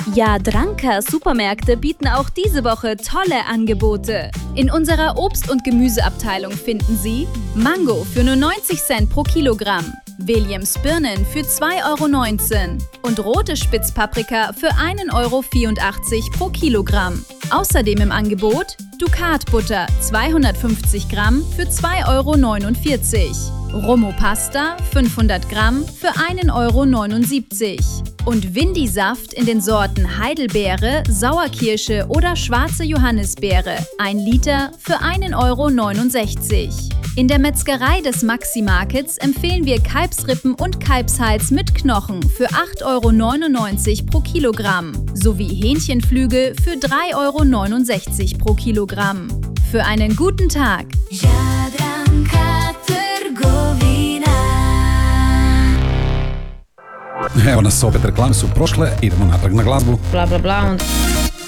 Jadranka Supermärkte bieten auch diese Woche tolle Angebote. In unserer Obst- und Gemüseabteilung finden Sie Mango für nur 90 Cent pro Kilogramm, Williams Birnen für 2,19 € und rote Spitzpaprika für 1,84 € pro Kilogramm. Außerdem im Angebot Dukat Butter 250 Gramm für 2,49 €. Romo Pasta 500 Gramm für 1,79 € und Windy-Saft in den Sorten Heidelbeere, Sauerkirsche oder schwarze Johannisbeere 1 Liter für 1,69 €. In der Metzgerei des Maxi Markets empfehlen wir Kalbsrippen und Kalbshals mit Knochen für 8,99 € pro Kilogramm sowie Hähnchenflügel für 3,69 € pro Kilogramm. Für einen guten Tag! Evo nas opet reklame su prošle, idemo natrag na glazbu. Bla bla bla.